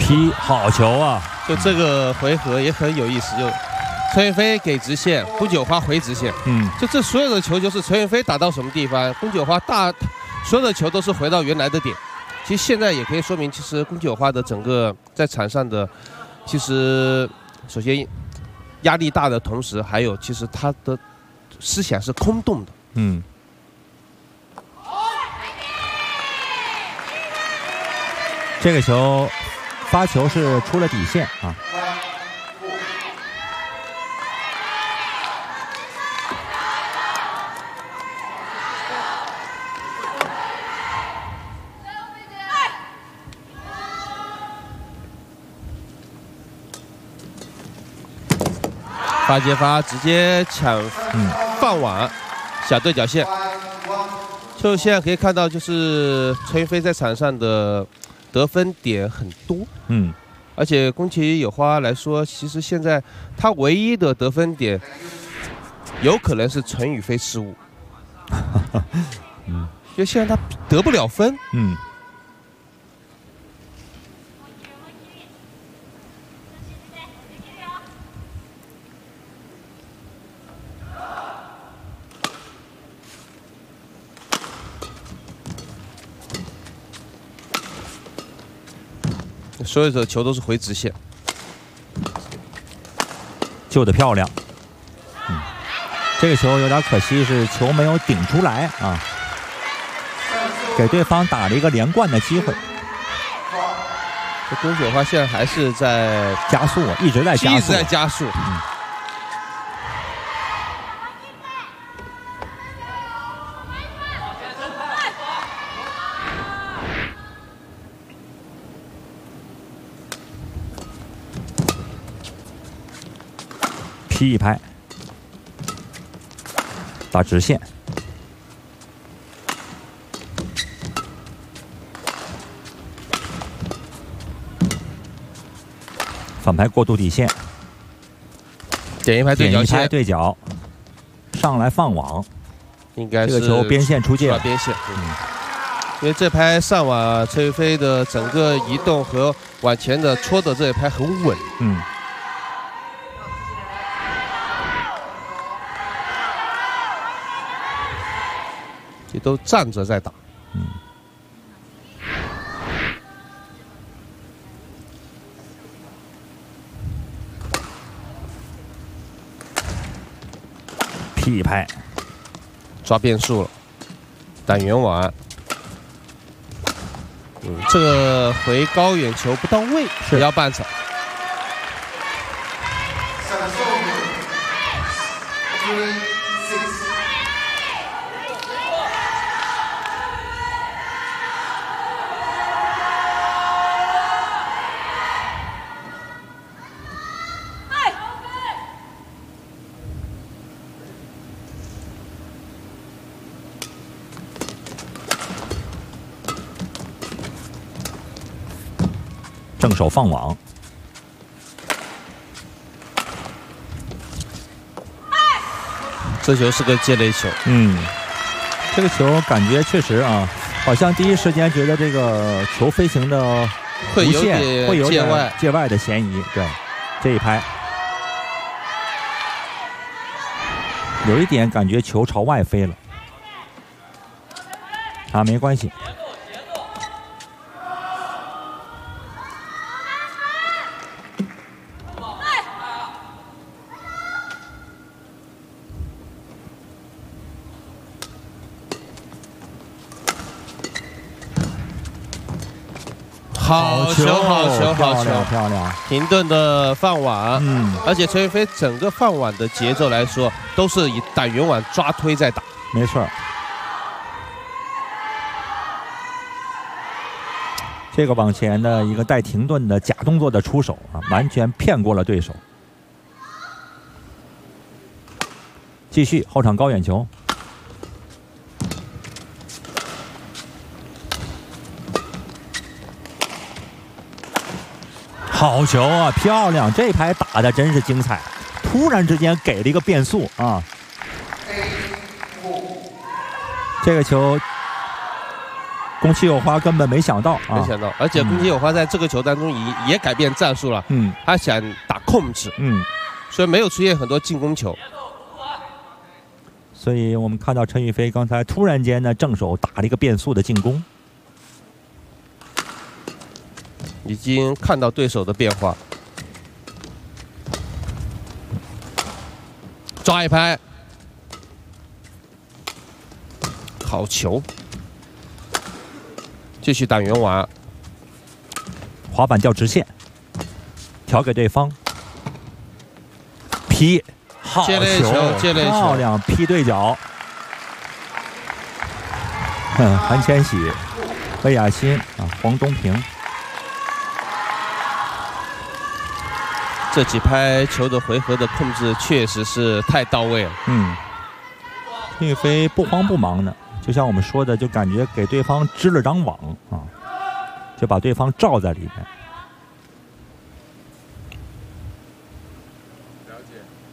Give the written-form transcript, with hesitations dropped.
踢好球啊！ 就这个回合也很有意思，就陈云飞给直线，宫九花回直线。就这所有的球就是陈云飞打到什么地方，宫九花所有的球都是回到原来的点。其实现在也可以说明，其实宫九花的整个在场上的，其实首先压力大的同时，还有其实他的思想是空洞的。 这个球发球是出了底线啊。 发接发直接抢放网，小对角线。就现在可以看到，就是陈云飞在场上的得分点很多。而且宫崎有花来说，其实现在他唯一的得分点，有可能是陈宇飞失误。因为现在他得不了分。所有的球都是回直线， 救得漂亮。这个球有点可惜，是球没有顶出来啊，给对方打了一个连贯的机会。 这宫九花现在还是在加速，一直在加速。踢一拍，打直线，反拍过渡底线， 点一拍对角线， 对角，上来放网， 应该是这个球边线出界， 边线。因为这拍上网，陈云飞的整个移动和往前的戳的这一拍很稳。也都站着在打。 劈一拍， 抓变数了，打圆网。这个回高远球不到位，也要半场。 正手放网， 这球是个界内球。 这个球感觉确实啊，好像第一时间觉得这个球飞行的会有点界外的嫌疑。对，这一拍有一点感觉球朝外飞了，啊，没关系。 好球， 漂亮！ 停顿的放网，而且陈云飞整个放网的节奏来说，都是以打圆网抓推在打。 没错，这个往前的一个带停顿的假动作的出手啊，完全骗过了对手。继续后场高远球。好球啊，漂亮！这拍打的真是精彩，突然之间给了一个变速啊。这个球宫崎有花根本没想到啊， 没想到，而且宫崎有花在这个球当中也改变战术了，他想打控制，所以没有出现很多进攻球。 所以我们看到陈雨菲刚才突然间呢，正手打了一个变速的进攻， 已经看到对手的变化，抓一拍，好球，继续打圆娃， 滑板掉直线，调给对方，劈。 好球，漂亮，劈对角。韩千玺、魏雅欣啊，黄东萍， 这几拍球的回合的控制确实是太到位了。 陈雨菲不慌不忙的，就像我们说的，就感觉给对方织了张网啊，就把对方罩在里面。